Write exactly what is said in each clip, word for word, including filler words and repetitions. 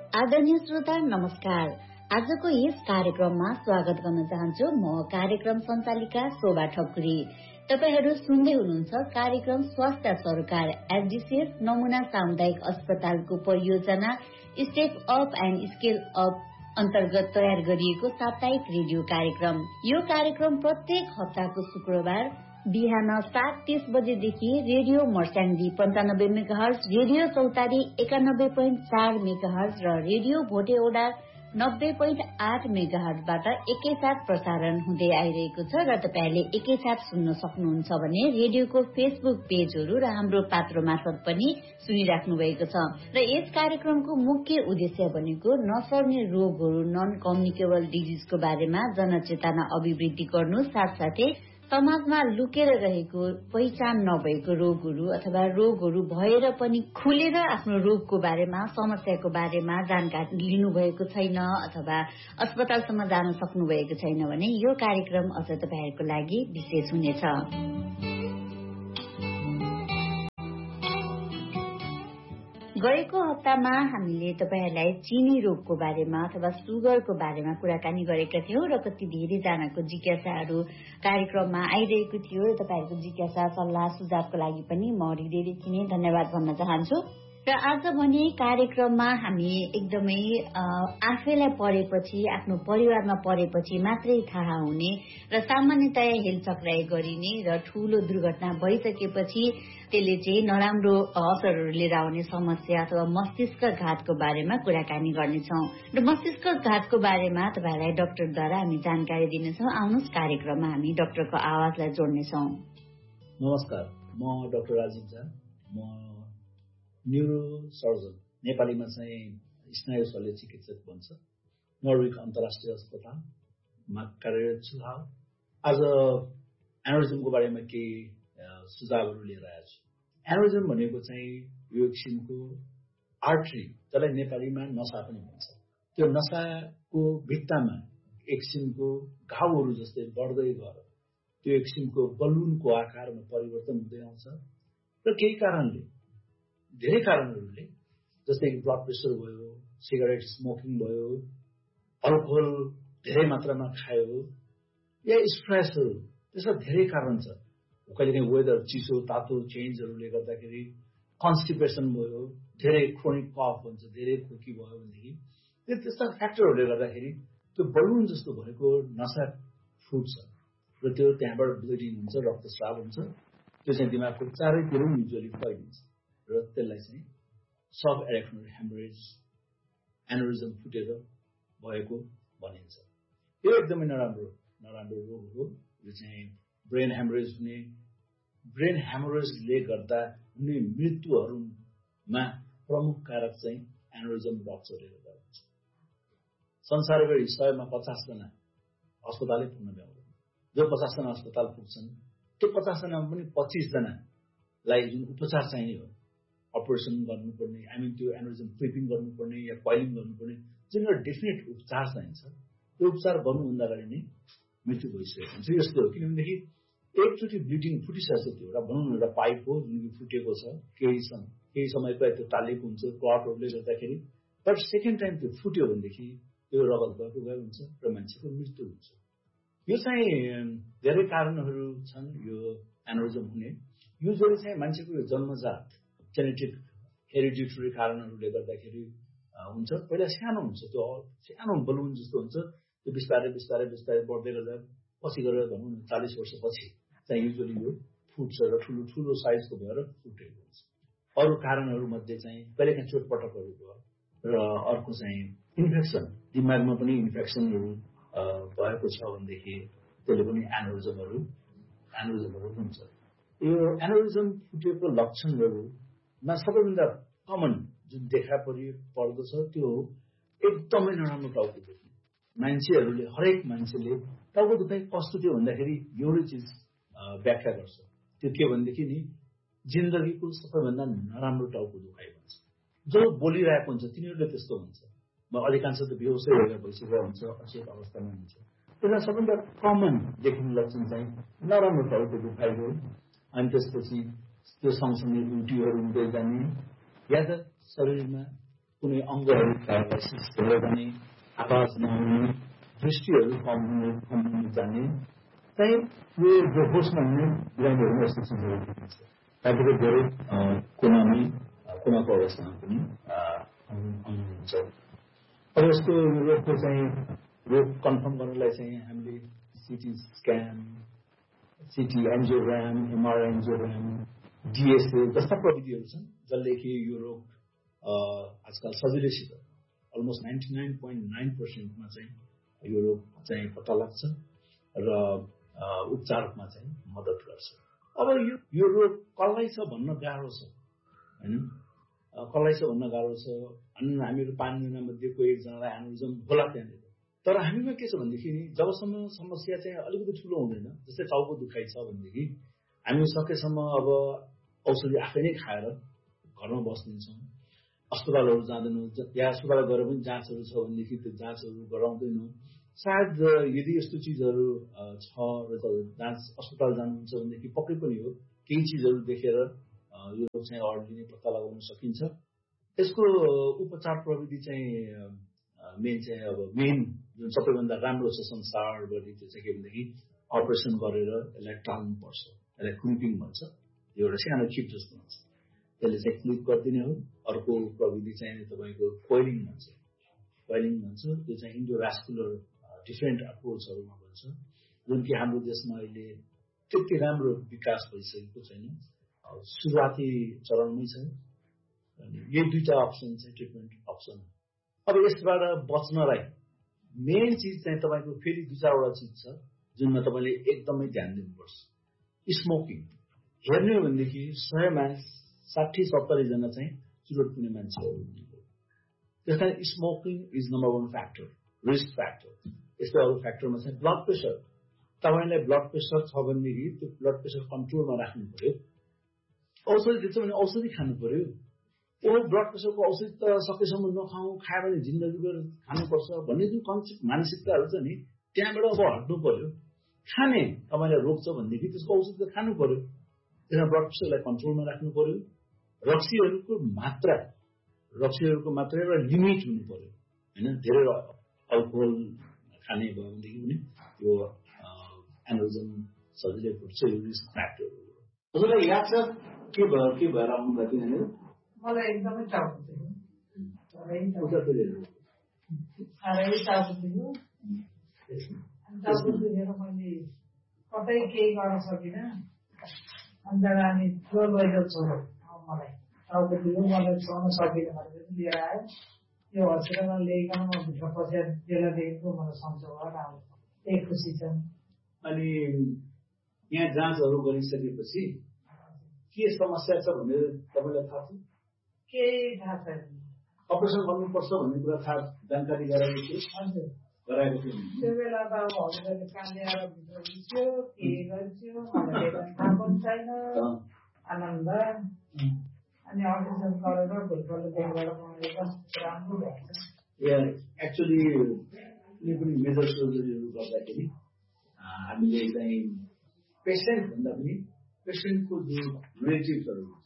आदरणीय श्रोता नमस्कार। आजको यस कार्यक्रममा स्वागत गर्न चाहन्छु। म कार्यक्रम सञ्चालिका शोभा ठकुरी। तपाईहरू सुन्दै हुनुहुन्छ कार्यक्रम स्वास्थ्य सरकार एफडीसीएस नमुना सामुदायिक अस्पतालको परियोजना step up and scale up अन्तर्गत तयार गरिएको साप्ताहिक रेडियो कार्यक्रम। यो कार्यक्रम प्रत्येक हप्ताको शुक्रबार बिहान सात तीस बजेदेखि रेडियो मर्स्याङ्गी पन्चानब्बे मेगाहर्ज, रेडियो चौतारी एकानब्बे पोइन्ट चार मेगाहर्ज र रेडियो भोटेओडा नब्बे पोइन्ट आठ मेगाहर्जबाट एकैसाथ प्रसारण हुँदै आइरहेको छ र तपाईहरूले एकैसाथ सुन्न सक्नुहुन्छ भने रेडियोको फेसबुक पेजहरू र हाम्रो पात्रो मार्फत पनि सुनिराख्नु भएको छ। र यस कार्यक्रमको मुख्य उद्देश्य भनेको नसर्ने रोगहरू, नन कम्युनिकेबल डिजिजको बारेमा जनचेतना अभिवृद्धि गर्नु, साथसाथै समाजमा लुकेर रहेको पहिचान नभएको रोगहरू अथवा रोगहरू भएर पनि खुलेर आफ्नो रोगको बारेमा, समस्याको बारेमा जानकारी लिनुभएको छैन अथवा अस्पतालसम्म जान सक्नु भएको छैन भने यो कार्यक्रम अझ तपाईहरूको लागि विशेष हुनेछ। गएको हप्तामा हामीले तपाईहरूलाई चिनी रोगको बारेमा अथवा सुगरको बारेमा कुराकानी गरेका थियौं र कति धेरै जनाको जिज्ञासाहरू कार्यक्रममा आइरहेको थियो र तपाईहरूको जिज्ञासा सल्लाह सुझावको लागि पनि म हृदयदेखि नै धन्यवाद भन्न चाहन्छु। र आज भने कार्यक्रममा हामी एकदमै आफैलाई परेपछि, आफ्नो परिवारमा परेपछि मात्रै थाहा हुने र सामान्यतया हेलचक्राइ गरिने र ठूलो दुर्घटना भइसकेपछि त्यसले चाहिँ नराम्रो असरहरू लिएर आउने समस्या अथवा मस्तिष्क घातको बारेमा कुराकानी गर्नेछौँ। र मस्तिष्क घातको बारेमा तपाईहरूलाई डाक्टरद्वारा हामी जानकारी दिनेछौँ। आउनुहोस् कार्यक्रममा हामी डाक्टरको आवाजलाई जोड्नेछौँ। नमस्कार, म डाक्टर राजीव झा। म न्युरो सर्जन, नेपालीमा चाहिँ स्नायु शल्य चिकित्सक भन्छ, नर्विक अन्तर्राष्ट्रिय अस्पतालमा कार्यरत छु। आज एनोरिजमको बारेमा केही सुझावहरू लिएर आएको छु। एनोरिजम भनेको चाहिँ यो किसिमको आर्टरी, जसलाई नेपालीमा नसा पनि भन्छ, त्यो नसाको भित्तामा एक किसिमको घाउहरू जस्तै बढ्दै गएर त्यो एक किसिमको बलुनको आकारमा परिवर्तन हुँदै आउँछ र केही कारणले, धेरै कारणहरूले, जस्तै ब्लड प्रेसर भयो, सिगरेट स्मोकिङ भयो, अल्कोहल धेरै मात्रामा खायो या स्ट्रेसहरू, त्यसमा धेरै कारण छ। कहिलेकाहीँ वेदर चिसो तातो चेन्जहरूले गर्दाखेरि कन्स्टिपेसन भयो, धेरै क्रोनिक कफ हुन्छ, धेरै खोकी भयो भनेदेखि त्यो त्यस्ता फ्याक्टरहरूले गर्दाखेरि त्यो बलुन जस्तो भएको नसा फुट्छ र त्यो त्यहाँबाट ब्लिडिङ हुन्छ, रक्तस्राव हुन्छ। त्यो चाहिँ दिमागको चारैतिर युजुअली फैलिन्छ र त्यसलाई चाहिँ सब एरेक्नोइड हेमरेज, एनोरिजम फुटेर भएको भनिन्छ। यो एकदमै नराम्रो नराम्रो रोग हो। यो चाहिँ ब्रेन हेमरेज हुने, ब्रेन हेमरेजले गर्दा हुने मृत्युहरूमा प्रमुख कारक चाहिँ एनोरिजम रप्चरले गर्दा हुन्छ। संसारभरि सयमा पचासजना अस्पतालै पुग्न भ्याउँदैन। जो पचासजना अस्पताल पुग्छन् त्यो पचासजनामा पनि पच्चिसजनालाई जुन उपचार चाहिने हो, अपरेसन गर्नुपर्ने, आई मिन त्यो एनोरिजम क्लिपिङ गर्नुपर्ने या कोइलिङ गर्नुपर्ने जुन एउटा डेफिनेट उपचार चाहिन्छ, त्यो उपचार गर्नुभन्दा अगाडि नै मृत्यु भइसकेको हुन्छ। यस्तो हो किनभनेदेखि एकचोटि ब्लिडिङ फुटिसकेको त्यो एउटा भनौँ न एउटा पाइप हो जुन फुटेको छ, केही समय केही समयको त्यो टालेको हुन्छ क्लटहरूले गर्दाखेरि, बट सेकेन्ड टाइम त्यो फुट्यो भनेदेखि त्यो रगत गएको गएको हुन्छ र मान्छेको मृत्यु हुन्छ। यो चाहिँ धेरै कारणहरू छन् यो एनोरिजम हुने। युजुअली चाहिँ मान्छेको यो जन्मजात जेनेटिक हेरिडिटरी कारणहरूले गर्दाखेरि हुन्छ। पहिला सानो हुन्छ, त्यो सानो बलुन जस्तो हुन्छ, त्यो बिस्तारै बिस्तारै बिस्तारै बढ्दै गर्दा पछि गएर भनौँ न चालिस वर्षपछि चाहिँ युजुअली यो फुट्छ र ठुलो ठुलो साइजको भएर फुटेको हुन्छ। अरू कारणहरूमध्ये चाहिँ कहिलेकाहीँ चोटपटकहरू भयो र अर्को चाहिँ इन्फेक्सन, दिमागमा पनि इन्फेक्सनहरू भएको छ भनेदेखि त्यसले पनि एनोरिजमहरू एनोरिजमहरू हुन्छ। यो एनोरिजम फुटेको लक्षणहरूमा सबैभन्दा कमन जुन देखा परि पर्दछ त्यो हो एकदमै नराम्रो टाउको दुख्ने। मान्छेहरूले, हरेक मान्छेले टाउको दुखाइ कस्तो थियो भन्दाखेरि एउटै चिज व्याख्या गर्छ, त्यो के भनेदेखि नि जिन्दगीको सबैभन्दा नराम्रो टाउको दुखाइ भन्छ। जो बोलिरहेको हुन्छ तिनीहरूले त्यस्तो भन्छ। म अधिकांश त बेहोसै भएर भइसकेको हुन्छ, अचेत अवस्थामा हुन्छ। त्यसलाई सबभन्दा कमन देखिने लक्षण चाहिँ नराम्रो टाउको दुखाइ हो। अनि त्यसपछि त्यो सँगसँगै उल्टीहरू हुँदै जाने या त शरीरमा कुनै अङ्गहरू प्यारालाइसिस भयो भने आवाज नहुने दृष्टिहरू कम हुने कम हुन जाने चाहिँ यो जो होसमा हुने बिरामीहरूमा यस्तो चिजहरू देखिन्छ त्यहाँदेखि धेरै कुनामै कुनाको अवस्थामा पनि हुन्छ। अब यस्तो रोगको चाहिँ रोग कन्फर्म गर्नलाई चाहिँ हामीले CT scan city angiogram MRI angiogram DSA जस्ता प्रविधिहरू छन् जसले कि यो रोग आजकल सजिलैसित almost ninety nine point nine पर्सेन्टमा चाहिँ यो रोग चाहिँ पत्ता लाग्छ र उपचारमा चाहिँ मद्दत गर्छ। अब यो यो रोग कसलाई छ भन्न गाह्रो छ होइन, कसलाई छ भन्न गाह्रो छ। अनि हामीहरू पाँचजनामध्येको एकजनालाई एनुरिजम होला त्यहाँनिर, तर हामीमा के छ भनेदेखि जबसम्म समस्या चाहिँ अलिकति ठुलो हुँदैन, जस्तै टाउको दुखाइ छ भनेदेखि हामी सकेसम्म अब औषधि आफै नै खाएर घरमा बस्दिन्छौँ, अस्पतालहरू जाँदैनौँ, या अस्पताल गएर पनि जाँचहरू छ भनेदेखि त्यो जाँचहरू गराउँदैनौँ। सायद यदि यस्तो चिजहरू छ र जाँच अस्पताल जानुहुन्छ भनेदेखि पक्कै पनि हो केही चिजहरू देखेर यो रोग चाहिँ अर्ली नै पत्ता लगाउन सकिन्छ। यसको उपचार प्रविधि चाहिँ मेन चाहिँ अब मेन जुन सबैभन्दा राम्रो छ संसारभरि त्यो चाहिँ के भनेदेखि अपरेसन गरेर यसलाई टाल्नुपर्छ, यसलाई क्लिपिङ भन्छ, यो एउटा सानो चिप जस्तो हुन्छ, त्यसले चाहिँ क्लिप गरिदिने हो। अर्को प्रविधि चाहिँ तपाईँको कोइलिङ भन्छ, कोइलिङ भन्छ त्यो चाहिँ इन्डोभास्कुलर डिफ्रेन्ट अप्रोचहरूमा भन्छ, जुन कि हाम्रो देशमा अहिले त्यति राम्रो विकास भइसकेको छैन, सुरुवाती चरणमै छ। यो दुईटा अप्सन चाहिँ ट्रिटमेन्ट अप्सन। अब यसबाट बच्नलाई मेन चिज चाहिँ तपाईँको फेरि दुई चारवटा चिज छ जुनमा तपाईँले एकदमै ध्यान दिनुपर्छ। स्मोकिङ हेर्ने हो भनेदेखि सयमा साठी सत्तरीजना चाहिँ चुरोट पिउने मान्छेहरू, त्यस कारण smoking is number one factor, risk factor. यस्तो अरू फ्याक्टरमा चाहिँ ब्लड प्रेसर, तपाईँलाई ब्लड प्रेसर छ भनेदेखि त्यो ब्लड प्रेसर कन्ट्रोलमा राख्नु पर्यो। औषधि दिन्छ भने औषधि खानु पर्यो। ओ ब्लड प्रेसरको औषधि त सकेसम्म नखाउँ, खायो भने जिन्दगीभर खानुपर्छ भन्ने जुन कन्सेप्ट मानसिकताहरू छ नि, त्यहाँबाट अब हट्नु पर्यो। खाने तपाईँलाई रोग छ भनेदेखि त्यसको औषधि त खानु पर्यो, त्यसमा ब्लड प्रेसरलाई कन्ट्रोलमा राख्नु पर्यो। रक्सीहरूको मात्रा रक्सीहरूको मात्रा एउटा लिमिट हुनु पर्यो होइन। धेरै अल्कोहल खाने भयो भनेदेखि पनि यो एनुरिजम सजिलै फुट्छ, यो रिस्क फ्याक्टर हो। हजुरलाई याद छ के भयो के भएर आउनु भएको यहाँनिर? मलाई एकदमै टाउको थियो, साह्रै टाउको थियो। टाउको दुखेर मैले कतै केही गर्न सकिनँ। अन्त हामी ठुलो लैजाउ छोड्यो, मलाई टाउको दुख्यो, मलाई छोड्न सकिनँ भनेर पनि लिएर आयो। यो हस्पिटलमा ल्याइकन म भित्र पसेर बेलादेखिको मलाई सन्चो भएर आउँछ, त्यही खुसी छ। अनि यहाँ जाँचहरू गरिसकेपछि के समस्या छ भनेर तपाईँलाई थाहा छ? केही थाहा छैन। अपरेसन गर्नुपर्छ भन्ने कुरा थाहा जानकारी गराएको थियो? हजुर गराएको थियो। त्यो बेला त अब हजुरले काँदेर भित्र घुस्यो, के गर्छियो मलाई थाहा पनि छैन। आनन्द अनि अपरेसन गरेर भोलिपल्ट देखिबाट मलाई राम्रो भएको छ। एक्चुअली कुनै पनि मेजर सर्जरीहरू गर्दाखेरि हामीले चाहिँ पेसेन्ट भन्दा पनि पेसेन्टको जो रिलेटिभ्सहरू हुन्छ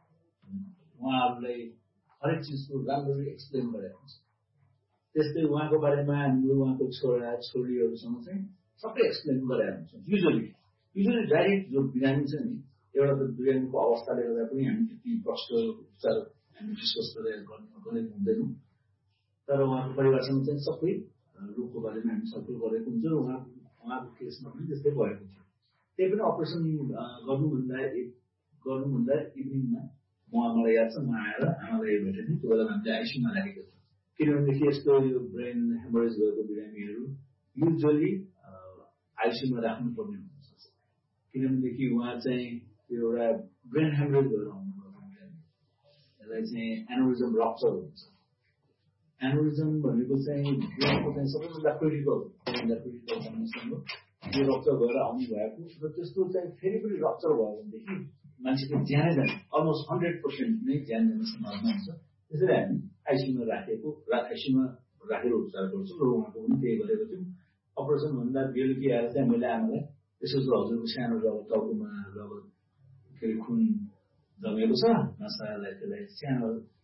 उहाँहरूलाई हरेक चिजको राम्ररी एक्सप्लेन गरेको हुन्छ। त्यस्तै उहाँको बारेमा हाम्रो उहाँको छोरा छोरीहरूसँग चाहिँ सबै एक्सप्लेन गरेका हुन्छौँ। युजली युजली डाइरेक्ट जो बिरामी छ नि, एउटा त बिरामीको अवस्थाले गर्दा पनि हामी त्यति प्रष्ट उपचार हामी डिस्कस गरेर गरेको हुँदैनौँ, तर उहाँको परिवारसँग चाहिँ सबै रोगको बारेमा हामी छलफल गरेको हुन्छ। उहाँको उहाँको केसमा पनि त्यस्तै भएको थियो। त्यही पनि अपरेसन गर्नुभन्दा गर्नुभन्दा इभिनिङमा म मलाई याद छ म आएर आमालाई भेटेँ नि, त्यो बेला हामीले आइसियुमा राखेको थियो। किनभनेदेखि यस्तो यो ब्रेन हेमरेज भएको बिरामीहरू युजली आइसियुमा राख्नुपर्ने हुन्छ, किनभनेदेखि उहाँ चाहिँ त्यो एउटा ब्रेन हेमरेज भएर आउनुभएको बिरामी, यसलाई चाहिँ एनुरिजम रप्चर हुन्छ। एनुरिजम भनेको चाहिँ ब्रेनको चाहिँ सबैभन्दा क्रिटिकल सबैभन्दा क्रिटिकल भन्नेसँग यो रप्चर भएर आउनु भएको र त्यस्तो चाहिँ फेरि पनि रप्चर भयो भनेदेखि मान्छेको ज्यानै जाने अलमोस्ट हन्ड्रेड पर्सेन्ट नै ज्यान जाने सम्भावना हुन्छ। त्यसैले हामी आइसियुमा राखेको आइसियुमा राखेर उपचार गर्छौँ र उहाँको पनि त्यही गरेको थियौँ। अपरेसन भन्दा बेलुकी आएर चाहिँ मैले आमालाई यसो हजुरको सानो रगत टाउकोमा रगत के अरे खुन जमेको छ, नसालाई त्यसलाई सानो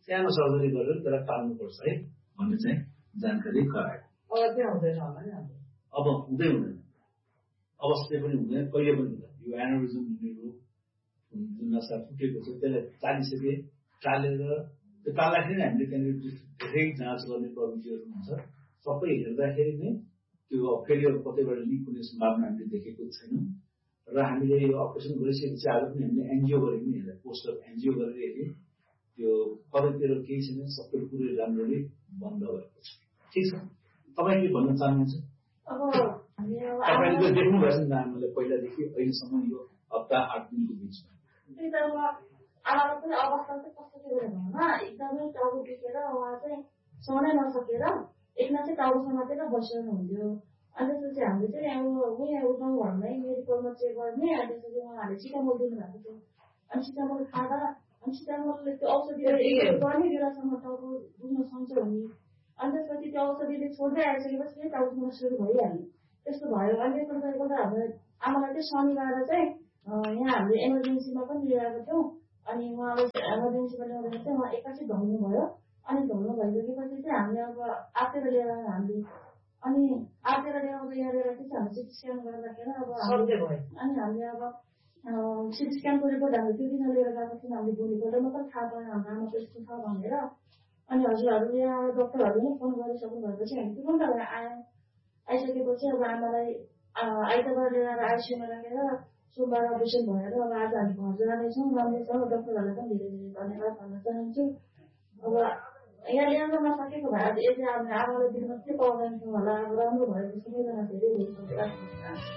सानो सर्जरी गरेर त्यसलाई टाल्नुपर्छ है भन्ने चाहिँ जानकारी गरायो। अब चाहिँ हुँदैन होला नि, अब हुँदै हुँदैन, अवस्था पनि हुँदैन, कहिले पनि हुँदैन। यो एनोरिजम हुने रोग जुन नसा फुटेको छ त्यसलाई टालिसके, टालेर त्यो टाल्दाखेरि हामीले त्यहाँनिर धेरै जाँच गर्ने प्रविधिहरू हुन्छ। सबै हेर्दाखेरि नै त्यो फेरि कतैबाट लिक हुने सम्भावना हामीले देखेको छैनौँ र हामीले यो अपरेसन गरिसकेपछि आज पनि हामीले एनजिओ गरेको नि हेर्दा पोस्ट अफ एनजिओ गरेर हेऱ्यौँ, त्यो कतैतिर केही छैन, सबै कुरो राम्ररी बन्द भएको छ। ठिक छ, तपाईँ के भन्न चाहनुहुन्छ? अब तपाईँले देख्नु भएछ नि आमाले पहिलादेखि अहिलेसम्म यो हप्ता आठ दिनको बिचमा आमाको पनि अवस्था चाहिँ कस्तो थियो भन्दा एकदमै टाउको टेकेर उहाँ चाहिँ सहनै नसकेर एकमा चाहिँ टाउको समातेर बसिरहनु हुन्थ्यो। अनि त्यसपछि हामीले चाहिँ अब उहाँ उठाउँ भन्दै मेडिकलमा चेक गर्ने, अनि त्यसपछि उहाँहरूले सिटामोल दिनुभएको थियो। अनि सिटामोल खाँदा अनि सिटामोलले त्यो औषधिले गर्ने बेलासम्म टाउको दुख्न सक्छ हुने। अनि त्यसपछि त्यो औषधिले छोड्दै आइसकेपछि फेरि टाउको दुख्न सुरु भइहाल्यो। त्यस्तो भयो। अनि एकपल्ट एकपल्ट हाम्रो आमालाई चाहिँ शनिबार चाहिँ यहाँ हामीले इमर्जेन्सीमा पनि लिएर थियौँ। अनि उहाँलाई इमर्जेन्सीमा ल्याउँदाखेरि चाहिँ उहाँ एक्कासी धुनु भयो। अनि धुनु भइसकेपछि चाहिँ हामीले अब आतेर लिएर हामीले अनि आतेर ल्याउँदा यहाँ चाहिँ हामीले सिटी स्क्यान गर्दाखेरि अब अनि हामीले अब सिटी स्क्यानको रिपोर्ट हामीले त्यो दिन लिएर गएको थियौँ। हामीले भोलिपल्ट मात्रै थाहा पायौँ हाम्रो आमाको यस्तो छ भनेर। अनि हजुरहरूले यहाँ डक्टरहरूले नै फोन गरिसक्नु भएपछि हामी तुरन्त आयौँ। आइसकेपछि अब आमालाई आइतबार लिएर आइसियूमा राखेर सोमबार अपरेसन भएर अब आज हामी घर जाँदैछौँ, राम्रैछौँ। डक्टरहरूलाई पनि धेरै धेरै धन्यवाद भन्न चाहन्छु। अब यहाँ ल्याउन नसकेको भए आज यदि हामीले आमालाई दिन मात्रै पाउँदैनथ्यौँ होला। अब राम्रो भएको सबैजना धेरै धेरै धन्यवाद भन्न चाहन्छु।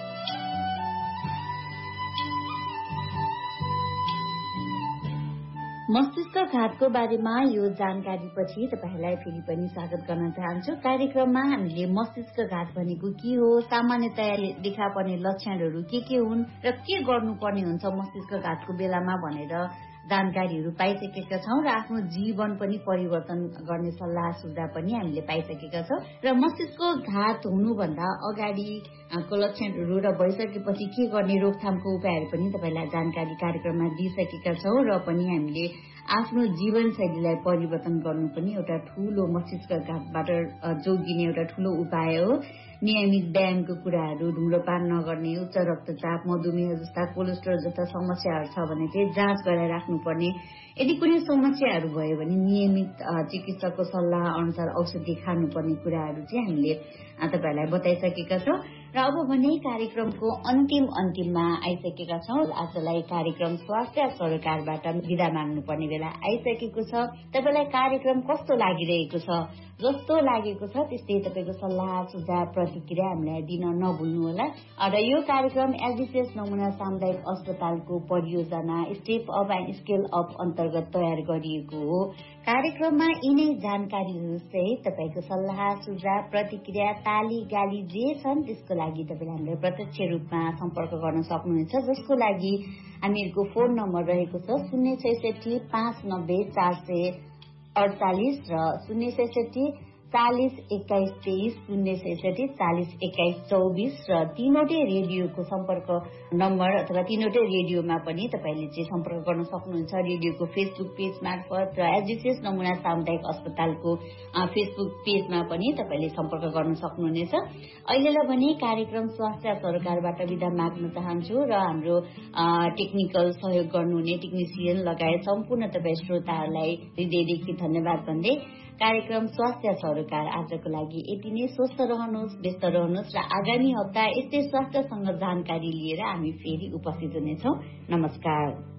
मस्तिष्कघातको बारेमा यो जानकारीपछि तपाईहरूलाई फेरि पनि स्वागत गर्न चाहन्छु। कार्यक्रममा हामीले मस्तिष्कघात भनेको के हो, सामान्यतया देखा पर्ने लक्षणहरू के के हुन् र के गर्नुपर्ने हुन्छ मस्तिष्कघातको बेलामा भनेर जानकारीहरू पाइसकेका छौँ र आफ्नो जीवन पनि परिवर्तन गर्ने सल्लाह सुझाव पनि हामीले पाइसकेका छौँ। र मस्तिष्कघात हुनुभन्दा अगाडिको लक्षणहरू र भइसकेपछि के गर्ने रोकथामको उपायहरू पनि तपाईँलाई जानकारी कार्यक्रममा दिइसकेका छौँ र पनि हामीले आफ्नो जीवनशैलीलाई परिवर्तन गर्नु पनि एउटा ठूलो मस्तिष्कघातबाट जोगिने एउटा ठूलो उपाय हो। नियमित व्यायामको कुराहरू, धुम्रपान नगर्ने, उच्च रक्तचाप, मधुमेह जस्ता कोलेस्ट्रोल जस्ता समस्याहरू छ भने चाहिँ जाँच गराएर राख्नुपर्ने। यदि कुनै समस्याहरू भयो भने नियमित चिकित्सकको सल्लाह अनुसार औषधि खानुपर्ने कुराहरू चाहिँ हामीले तपाईँहरूलाई बताइसकेका छौँ। र अब भने कार्यक्रमको अन्तिम अन्तिममा आइसकेका छौँ। आजलाई कार्यक्रम स्वास्थ्य सरोकारबाट विदा माग्नुपर्ने बेला आइसकेको छ। तपाईँलाई कार्यक्रम कस्तो लागिरहेको छ? जस्तो लागेको छ त्यस्तै तपाईँको सल्लाह सुझाव प्रतिक्रिया हामीलाई दिन नभुल्नुहोला। र यो कार्यक्रम एलजिसिएस नमुना सामुदायिक अस्पतालको परियोजना step up and scale up अन्तर्गत तयार गरिएको हो। कार्यक्रममा यिनै जानकारीहरू सहित तपाईँको सल्लाह सुझाव प्रतिक्रिया ताली गाली जे छन् त्यसको लागि तपाईँले हामीलाई प्रत्यक्ष रूपमा सम्पर्क गर्न सक्नुहुन्छ, जसको लागि हामीहरूको फोन नम्बर रहेको छ शून्य छैसठी पाँच नब्बे चार सय अडचालिस र शून्य छैसठी चालिस एक्काइस तेइस शून्य छैसठी चालिस एक्काइस चौबिस र तीनवटै रेडियोको सम्पर्क नम्बर अथवा तीनवटै रेडियोमा पनि तपाईँले चाहिँ सम्पर्क गर्न सक्नुहुन्छ। रेडियोको फेसबुक पेज मार्फत र एलजिसिएस नमुना सामुदायिक अस्पतालको फेसबुक पेजमा पनि तपाईँले सम्पर्क गर्न सक्नुहुनेछ। अहिलेलाई भने कार्यक्रम स्वास्थ्य सरकारबाट विदा माग्न चाहन्छु र हाम्रो टेक्निकल सहयोग गर्नुहुने टेक्निसियन लगायत सम्पूर्ण तपाईँ श्रोताहरूलाई हृदयदेखि धन्यवाद भन्दै कार्यक्रम स्वास्थ्य सरोकार आजको लागि यति नै। स्वस्थ रहनुहोस्, व्यस्त रहनुहोस् र आगामी हप्ता यस्तै स्वास्थ्यसँग जानकारी लिएर हामी फेरि उपस्थित हुनेछौँ। नमस्कार।